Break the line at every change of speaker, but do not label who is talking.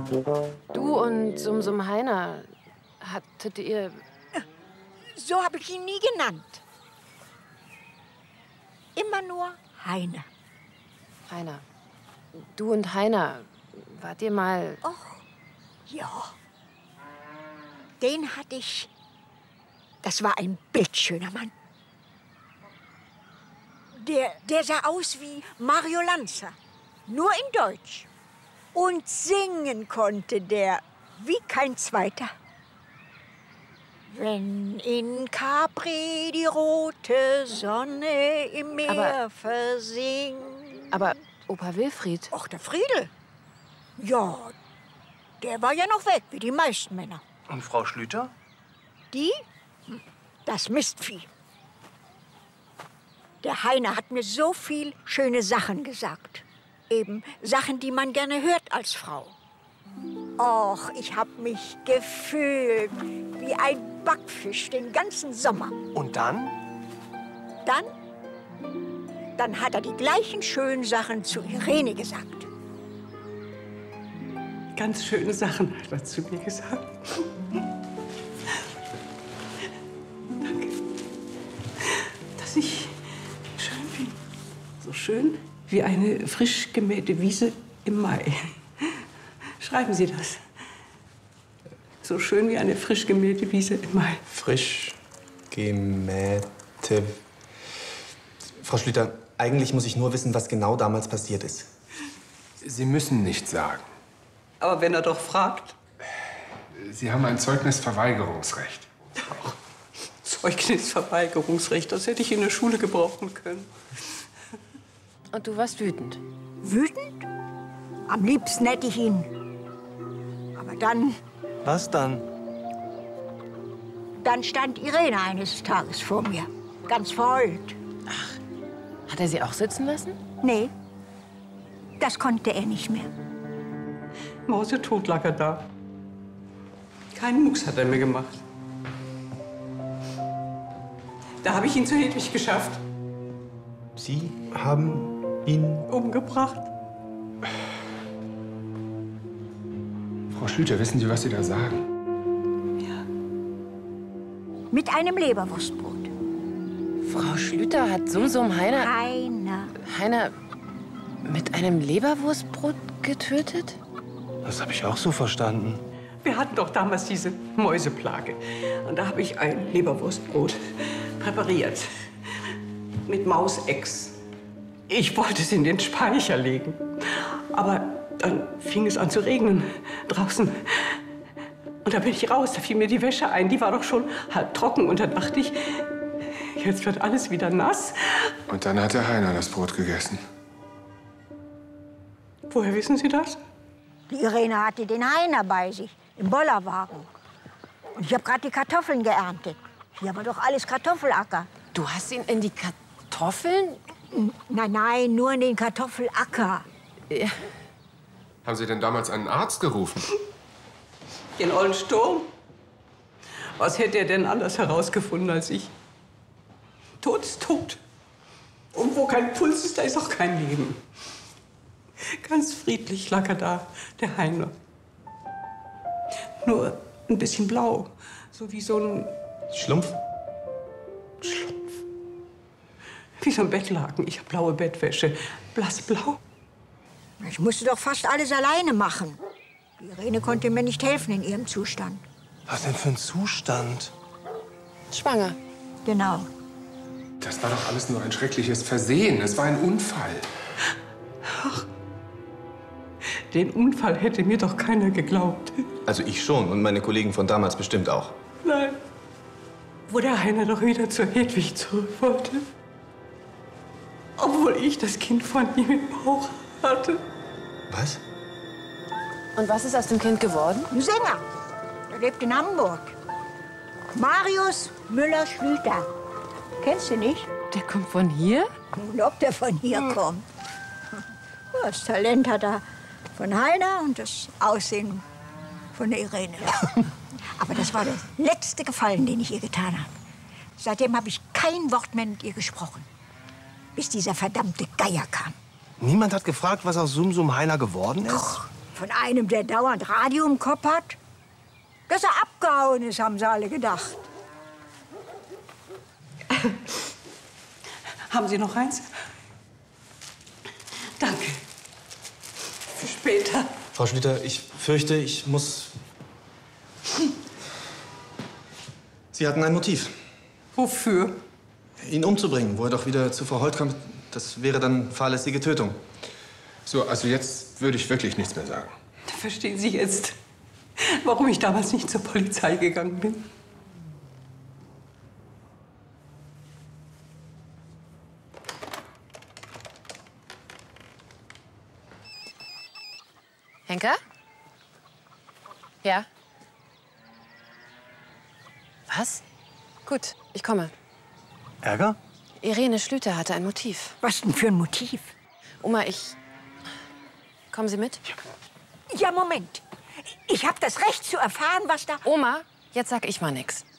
Du und Sumsum Heiner, hattet ihr...
So habe ich ihn nie genannt. Immer nur Heiner.
Heiner. Du und Heiner, wart ihr mal...
Och, ja. Den hatte ich. Das war ein bildschöner Mann. Der sah aus wie Mario Lanza, nur in Deutsch. Und singen konnte der wie kein zweiter. Wenn in Capri die rote Sonne im Meer versinkt.
Aber Opa Wilfried?
Ach, der Friedel. Ja, der war ja noch weg, wie die meisten Männer.
Und Frau Schlüter?
Die? Das Mistvieh. Der Heiner hat mir so viel schöne Sachen gesagt. Eben Sachen, die man gerne hört als Frau. Och, ich hab mich gefühlt wie ein Backfisch den ganzen Sommer.
Und dann?
Dann hat er die gleichen schönen Sachen zu Irene gesagt.
Ganz schöne Sachen hat er zu mir gesagt. Danke. Dass ich schön bin. So schön wie eine frisch gemähte Wiese im Mai. Schreiben Sie das. So schön wie eine frisch gemähte Wiese im Mai.
Frisch gemähte... Frau Schlüter, eigentlich muss ich nur wissen, was genau damals passiert ist.
Sie müssen nichts sagen.
Aber wenn er doch fragt.
Sie haben ein Zeugnisverweigerungsrecht.
Zeugnisverweigerungsrecht, das hätte ich in der Schule gebrauchen können.
Und du warst wütend?
Wütend? Am liebsten hätte ich ihn. Aber dann...
Was dann?
Dann stand Irene eines Tages vor mir. Ganz verheult.
Hat er sie auch sitzen lassen?
Nee, das konnte er nicht mehr.
Mausetot lag er da. Keinen Mucks hat er mir gemacht. Da habe ich ihn zu Hedwig geschafft.
Sie haben ihn...
Umgebracht.
Frau Schlüter, wissen Sie, was Sie da sagen?
Ja.
Mit einem Leberwurstbrot.
Frau Schlüter hat Sumsum Heiner... Heiner mit einem Leberwurstbrot getötet?
Das habe ich auch so verstanden.
Wir hatten doch damals diese Mäuseplage. Und da habe ich ein Leberwurstbrot präpariert. Mit Mausex. Ich wollte es in den Speicher legen. Aber dann fing es an zu regnen draußen. Und da bin ich raus, da fiel mir die Wäsche ein. Die war doch schon halb trocken. Und dann dachte ich, jetzt wird alles wieder nass.
Und dann hat der Heiner das Brot gegessen.
Woher wissen Sie das?
Die Irene hatte den Heiner bei sich, im Bollerwagen. Und ich habe gerade die Kartoffeln geerntet. Hier war doch alles Kartoffelacker.
Du hast ihn in die Kartoffeln?
Nein, nur in den Kartoffelacker.
Ja.
Haben Sie denn damals einen Arzt gerufen?
Den ollen Sturm? Was hätte er denn anders herausgefunden als ich? Tod ist tot. Und wo kein Puls ist, da ist auch kein Leben. Ganz friedlich lag er da, der Heiner. Nur ein bisschen blau, so wie so ein...
Schlumpf?
Wie so ein Bettlaken. Ich habe blaue Bettwäsche, blassblau.
Ich musste doch fast alles alleine machen. Die Irene konnte mir nicht helfen in ihrem Zustand.
Was denn für ein Zustand?
Schwanger.
Genau.
Das war doch alles nur ein schreckliches Versehen. Es war ein Unfall.
Ach, den Unfall hätte mir doch keiner geglaubt.
Also ich schon und meine Kollegen von damals bestimmt auch.
Nein. Wo der Heiner doch wieder zur Hedwig zurück wollte. Obwohl ich das Kind von ihm im Bauch hatte.
Was?
Und was ist aus dem Kind geworden?
Ein Sänger. Der lebt in Hamburg. Marius Müller-Schlüter. Kennst du nicht?
Der kommt von hier?
Und ob der von hier kommt. Das Talent hat er von Heiner und das Aussehen von der Irene. Aber das war der letzte Gefallen, den ich ihr getan habe. Seitdem habe ich kein Wort mehr mit ihr gesprochen. Bis dieser verdammte Geier kam.
Niemand hat gefragt, was aus Sumsum Heiner geworden ist?
Doch, Von einem, der dauernd Radio im Kopf hat? Dass er abgehauen ist, haben sie alle gedacht.
Haben Sie noch eins? Danke. Für später.
Frau Schlüter, ich fürchte, ich muss... Sie hatten ein Motiv.
Wofür?
Ihn umzubringen, wo er doch wieder zu Frau Holt kommt. Das wäre dann fahrlässige Tötung.
So, also jetzt würde ich wirklich nichts mehr sagen.
Verstehen Sie jetzt, warum ich damals nicht zur Polizei gegangen bin?
Henker? Ja? Was? Gut, ich komme.
Ärger?
Irene Schlüter hatte ein Motiv.
Was denn für ein Motiv?
Oma, Kommen Sie mit?
Ja, Moment. Ich habe das Recht zu erfahren, was da...
Oma, jetzt sag ich mal nix.